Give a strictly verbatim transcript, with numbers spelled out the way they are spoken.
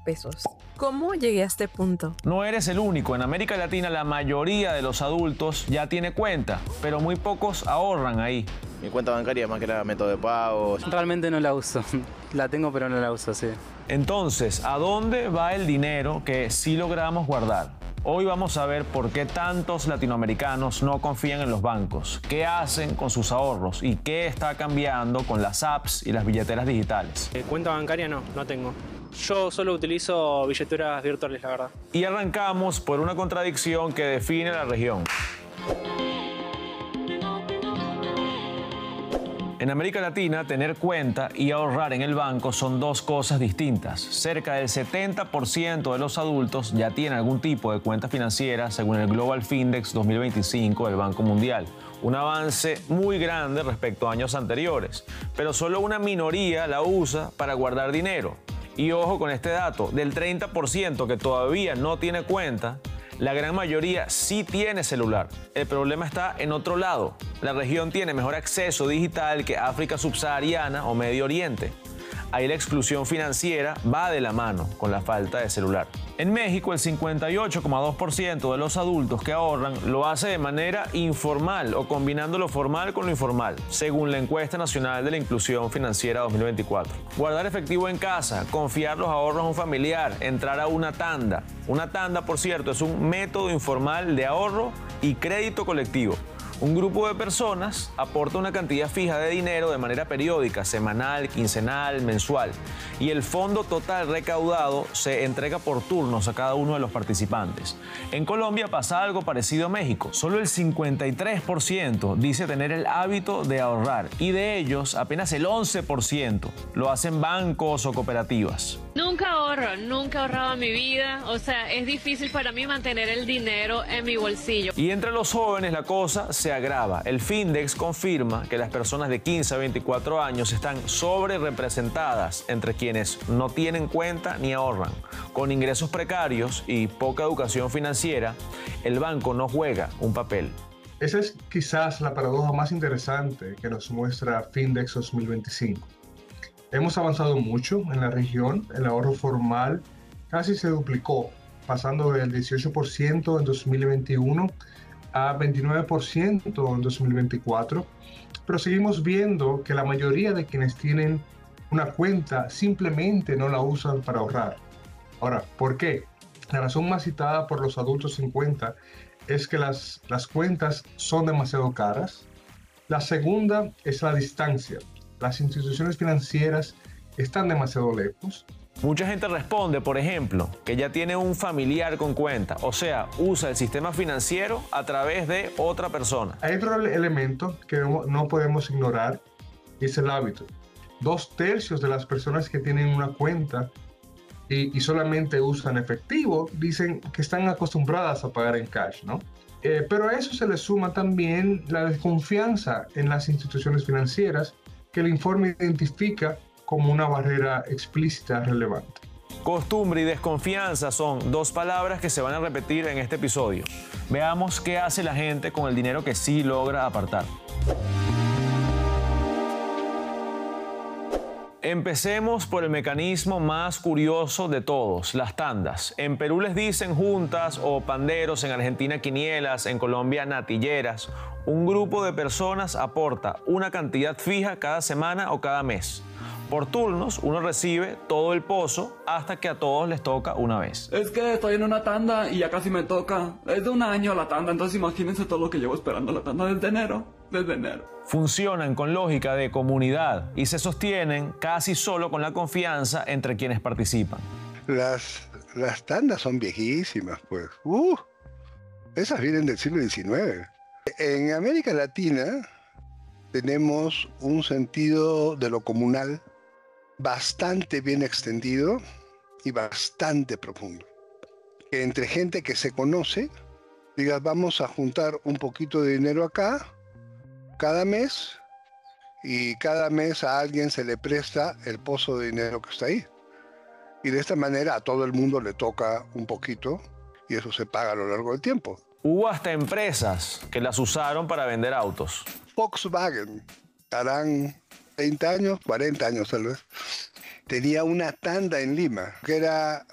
pesos. ¿Cómo llegué a este punto? No eres el único. En América Latina la mayoría de los adultos ya tiene cuenta, pero muy pocos ahorran ahí. Mi cuenta bancaria más que era método de pago. Realmente no la uso. La tengo, pero no la uso, sí. Entonces, ¿a dónde va el dinero que sí logramos guardar? Hoy vamos a ver por qué tantos latinoamericanos no confían en los bancos, qué hacen con sus ahorros y qué está cambiando con las apps y las billeteras digitales. Eh, cuenta bancaria no, no tengo. Yo solo utilizo billeteras virtuales, la verdad. Y arrancamos por una contradicción que define la región. En América Latina, tener cuenta y ahorrar en el banco son dos cosas distintas. Cerca del setenta por ciento de los adultos ya tienen algún tipo de cuenta financiera, según el Global Findex dos mil veinticinco del Banco Mundial. Un avance muy grande respecto a años anteriores, pero solo una minoría la usa para guardar dinero. Y ojo con este dato, del treinta por ciento que todavía no tiene cuenta, la gran mayoría sí tiene celular. El problema está en otro lado. La región tiene mejor acceso digital que África subsahariana o Medio Oriente. Ahí la exclusión financiera va de la mano con la falta de celular. En México, el cincuenta y ocho coma dos por ciento de los adultos que ahorran lo hace de manera informal o combinando lo formal con lo informal, según la Encuesta Nacional de la Inclusión Financiera dos mil veinticuatro. Guardar efectivo en casa, confiar los ahorros a un familiar, entrar a una tanda. Una tanda, por cierto, es un método informal de ahorro y crédito colectivo. Un grupo de personas aporta una cantidad fija de dinero de manera periódica, semanal, quincenal, mensual, y el fondo total recaudado se entrega por turnos a cada uno de los participantes. En Colombia pasa algo parecido a México. Solo el cincuenta y tres por ciento dice tener el hábito de ahorrar, y de ellos apenas el once por ciento lo hacen bancos o cooperativas. Nunca ahorro, nunca he ahorrado en mi vida, o sea, es difícil para mí mantener el dinero en mi bolsillo. Y entre los jóvenes la cosa se agrava. El Findex confirma que las personas de quince a veinticuatro años están sobre representadas entre quienes no tienen cuenta ni ahorran. Con ingresos precarios y poca educación financiera, el banco no juega un papel. Esa es quizás la paradoja más interesante que nos muestra Findex dos mil veinticinco. Hemos avanzado mucho en la región, el ahorro formal casi se duplicó, pasando del dieciocho por ciento en dos mil veintiuno a veintinueve por ciento en dos mil veinticuatro, pero seguimos viendo que la mayoría de quienes tienen una cuenta simplemente no la usan para ahorrar. Ahora, ¿por qué? La razón más citada por los adultos en cuenta es que las, las cuentas son demasiado caras. La segunda es la distancia. Las instituciones financieras están demasiado lejos. Mucha gente responde, por ejemplo, que ya tiene un familiar con cuenta, o sea, usa el sistema financiero a través de otra persona. Hay otro elemento que no podemos ignorar y es el hábito. Dos tercios de las personas que tienen una cuenta y, y solamente usan efectivo dicen que están acostumbradas a pagar en cash, ¿no? Eh, pero a eso se le suma también la desconfianza en las instituciones financieras que el informe identifica como una barrera explícita relevante. Costumbre y desconfianza son dos palabras que se van a repetir en este episodio. Veamos qué hace la gente con el dinero que sí logra apartar. Empecemos por el mecanismo más curioso de todos, las tandas. En Perú les dicen juntas o panderos, en Argentina quinielas, en Colombia natilleras. Un grupo de personas aporta una cantidad fija cada semana o cada mes. Por turnos, uno recibe todo el pozo hasta que a todos les toca una vez. Es que estoy en una tanda y ya casi me toca. Es de un año la tanda, entonces imagínense todo lo que llevo esperando la tanda desde enero. Desde enero. Funcionan con lógica de comunidad y se sostienen casi solo con la confianza entre quienes participan. Las, las tandas son viejísimas, pues. Uh, esas vienen del siglo diecinueve. En América Latina tenemos un sentido de lo comunal bastante bien extendido y bastante profundo. Que entre gente que se conoce, digas, vamos a juntar un poquito de dinero acá, cada mes, y cada mes a alguien se le presta el pozo de dinero que está ahí. Y de esta manera a todo el mundo le toca un poquito y eso se paga a lo largo del tiempo. Hubo hasta empresas que las usaron para vender autos. Volkswagen, harán treinta años, cuarenta años tal vez, tenía una tanda en Lima, que era